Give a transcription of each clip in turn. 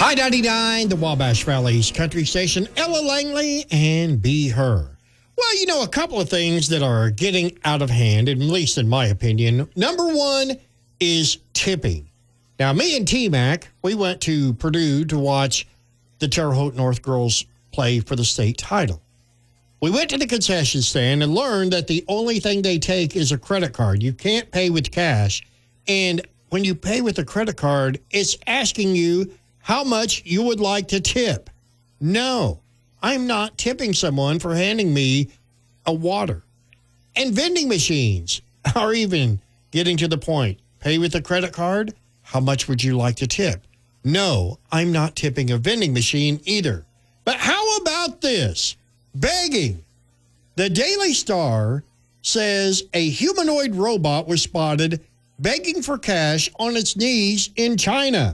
High 99, the Wabash Valley's country station, Ella Langley and Be Her. Well, you know, a couple of things that are getting out of hand, at least in my opinion. Number one is tipping. Now, me and T-Mac, we went to Purdue to watch the Terre Haute North girls play for the state title. We went to the concession stand and learned that the only thing they take is a credit card. You can't pay with cash. And when you pay with a credit card, it's asking you how much you would like to tip. No, I'm not tipping someone for handing me a water. And vending machines are even getting to the point. Pay with a credit card? How much would you like to tip? No, I'm not tipping a vending machine either. But how about this? Begging. The Daily Star says a humanoid robot was spotted begging for cash on its knees in China.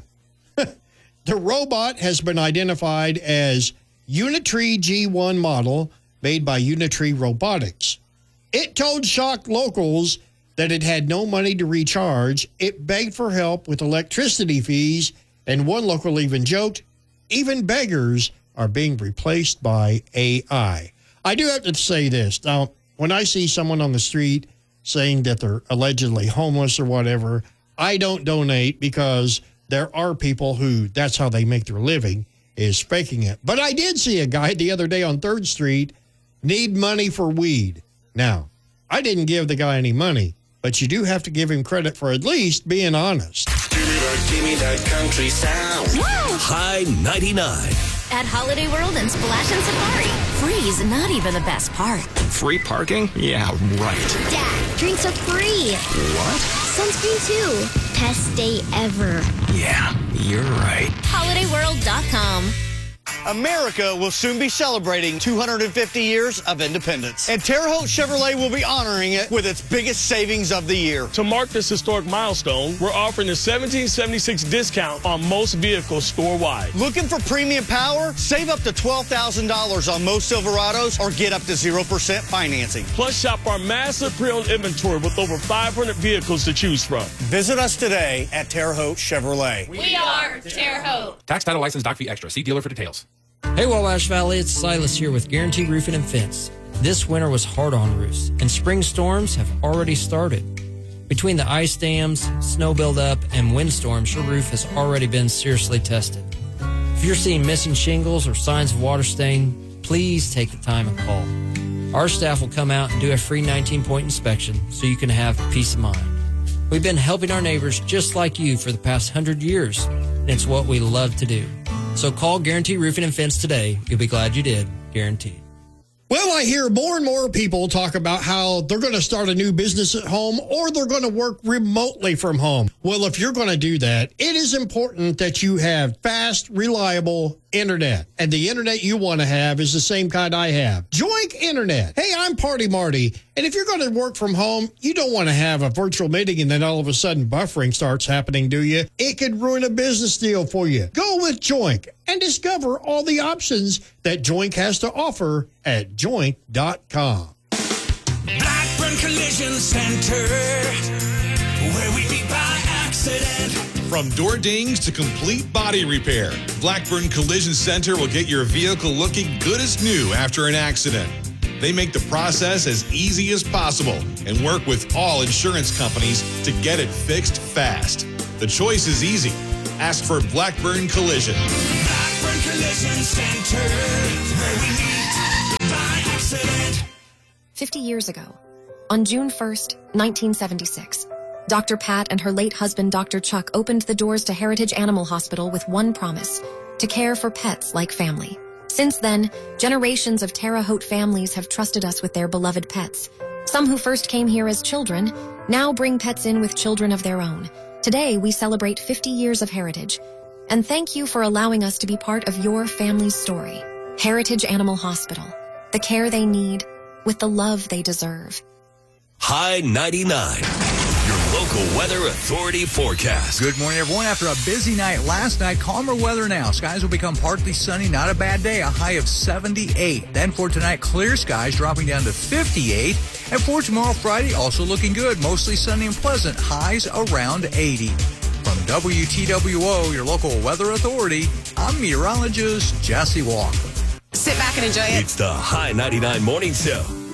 The robot has been identified as Unitree G1 model made by Unitree Robotics. It told shocked locals that it had no money to recharge. It begged for help with electricity fees, and one local even joked, even beggars are being replaced by AI. I do have to say this. Now, when I see someone on the street saying that they're allegedly homeless or whatever, I don't donate because there are people who that's how they make their living, is faking it. But I did see a guy the other day on 3rd Street need money for weed. Now, I didn't give the guy any money, but you do have to give him credit for at least being honest. Give me that country sound. Woo! High 99. At Holiday World and Splash and Safari, free's not even the best part. Free parking? Yeah, right. Dad, drinks are free. What? Sunscreen too. Best day ever. Yeah, you're right. HolidayWorld.com. America will soon be celebrating 250 years of independence, and Terre Haute Chevrolet will be honoring it with its biggest savings of the year. To mark this historic milestone, we're offering a 1776 discount on most vehicles store-wide. Looking for premium power? Save up to $12,000 on most Silverados or get up to 0% financing. Plus, shop our massive pre-owned inventory with over 500 vehicles to choose from. Visit us today at Terre Haute Chevrolet. We are Terre Haute. Tax, title, license, doc fee extra. See dealer for details. Hey, Wabash Valley, it's Silas here with Guarantee Roofing and Fence. This winter was hard on roofs, and spring storms have already started. Between the ice dams, snow buildup, and windstorms, your roof has already been seriously tested. If you're seeing missing shingles or signs of water stain, please take the time and call. Our staff will come out and do a free 19-point inspection so you can have peace of mind. We've been helping our neighbors just like you for the past 100 years, and it's what we love to do. So call Guarantee Roofing and Fence today. You'll be glad you did. Guaranteed. Well, I hear more and more people talk about how they're going to start a new business at home or they're going to work remotely from home. Well, if you're going to do that, it is important that you have fast, reliable internet. And the internet you want to have is the same kind I have. Joink Internet. Hey, I'm Party Marty. And if you're going to work from home, you don't want to have a virtual meeting and then all of a sudden buffering starts happening, do you? It could ruin a business deal for you. Go with Joink and discover all the options that Joink has to offer at joink.com. Blackburn Collision Center, where we meet by accident. From door dings to complete body repair, Blackburn Collision Center will get your vehicle looking good as new after an accident. They make the process as easy as possible and work with all insurance companies to get it fixed fast. The choice is easy. Ask for Blackburn Collision. Blackburn Collision Center, where we meet by accident. 50 years ago, on June 1st, 1976, Dr. Pat and her late husband, Dr. Chuck, opened the doors to Heritage Animal Hospital with one promise: to care for pets like family. Since then, generations of Terre Haute families have trusted us with their beloved pets. Some who first came here as children now bring pets in with children of their own. Today, we celebrate 50 years of heritage. And thank you for allowing us to be part of your family's story. Heritage Animal Hospital. The care they need with the love they deserve. High 99. Your local weather authority forecast. Good morning, everyone. After a busy night last night, calmer weather now. Skies will become partly sunny. Not a bad day. A high of 78. Then for tonight, clear skies dropping down to 58. And for tomorrow, Friday, also looking good. Mostly sunny and pleasant. Highs around 80. From WTWO, your local weather authority, I'm meteorologist Jesse Walker. Sit back and enjoy it. It's the High 99 Morning Show.